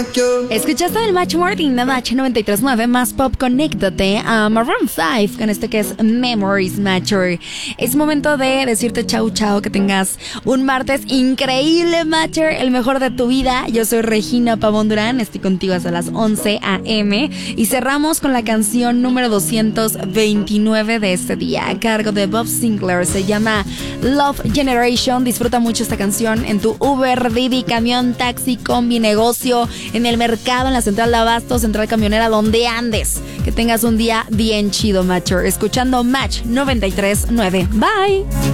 Escuchaste el Match Martin de Match 93.9 más pop. Conéctate a Maroon 5 con este que es Memories Matcher. Es momento de decirte chau chau, que tengas un martes increíble, Matcher, el mejor de tu vida. Yo soy Regina Pavón Durán, estoy contigo hasta las 11 a.m. y cerramos con la canción número 229 de este día, a cargo de Bob Sinclair. Se llama Love Generation. Disfruta mucho esta canción en tu Uber, Didi, camión, taxi, combi, negocio, en el mercado, en la central de abasto, central camionera, donde andes. Que tengas un día bien chido, Matcher. Escuchando Match 93.9. Bye.